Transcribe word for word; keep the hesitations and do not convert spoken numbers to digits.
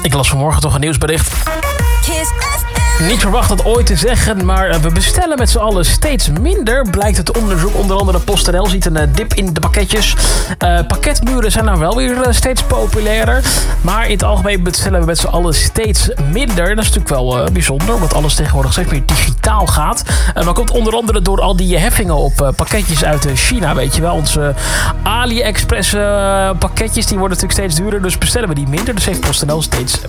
Ik las vanmorgen toch een nieuwsbericht. Niet verwacht dat ooit te zeggen, maar we bestellen met z'n allen steeds minder. Blijkt het onderzoek. Onder andere PostNL ziet een dip in de pakketjes. Uh, pakketmuren zijn nou wel weer uh, steeds populairder. Maar in het algemeen bestellen we met z'n allen steeds minder. Dat is natuurlijk wel uh, bijzonder, omdat alles tegenwoordig steeds meer digitaal gaat. Uh, maar dat komt onder andere door al die heffingen op uh, pakketjes uit uh, China, weet je wel. Onze AliExpress uh, pakketjes, die worden natuurlijk steeds duurder. Dus bestellen we die minder. Dus heeft PostNL steeds